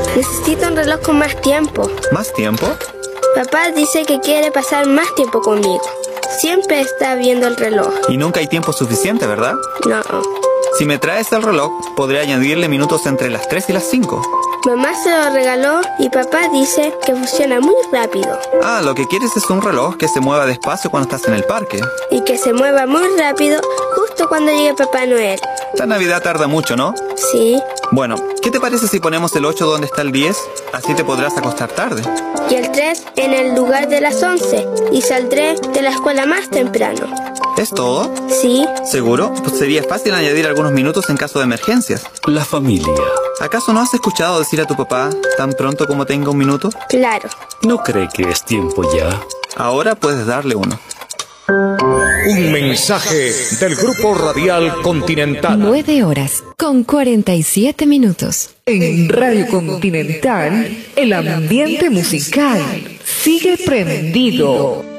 Necesito un reloj con más tiempo. ¿Más tiempo? Papá dice que quiere pasar más tiempo conmigo. Siempre está viendo el reloj. Y nunca hay tiempo suficiente, ¿verdad? No. Si me traes el reloj, podré añadirle minutos entre las 3 y las 5. Mamá se lo regaló y papá dice que funciona muy rápido. Ah, lo que quieres es un reloj que se mueva despacio cuando estás en el parque. Y que se mueva muy rápido justo cuando llegue Papá Noel. La Navidad tarda mucho, ¿no? Sí. Bueno, ¿qué te parece si ponemos el 8 donde está el 10? Así te podrás acostar tarde. Y el 3 en el lugar de las 11. Y saldré de la escuela más temprano. ¿Es todo? Sí. ¿Seguro? Pues sería fácil añadir algunos minutos en caso de emergencias. La familia. ¿Acaso no has escuchado decir a tu papá tan pronto como tenga un minuto? Claro. ¿No cree que es tiempo ya? Ahora puedes darle uno. Un mensaje del Grupo Radial Continental. 9:47. En Radio Continental, el ambiente musical sigue prendido.